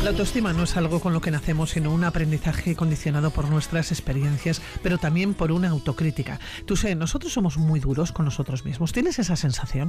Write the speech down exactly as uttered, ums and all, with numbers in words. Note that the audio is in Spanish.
La autoestima no es algo con lo que nacemos, sino un aprendizaje condicionado por nuestras experiencias, pero también por una autocrítica. Tú sé, nosotros somos muy duros con nosotros mismos. ¿Tienes esa sensación?